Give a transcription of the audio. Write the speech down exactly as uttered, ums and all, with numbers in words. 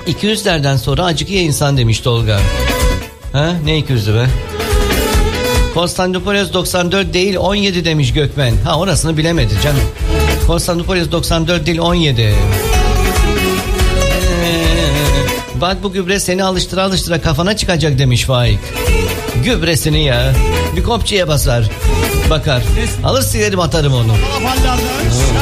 iki yüzlerden sonra acıkıyor insan demiş Tolga. Ha, ne iki yüzü be? Konstantinopolis doksan dört değil on yedi demiş Gökmen. Ha, orasını bilemedi canım. Konstantinopolis doksan dört değil on yedi. Ee, bak bu gübre seni alıştıra alıştıra kafana çıkacak demiş Faik. Gübresini ya. Bir kopçuya basar. Bakar. Alır silerim atarım onu.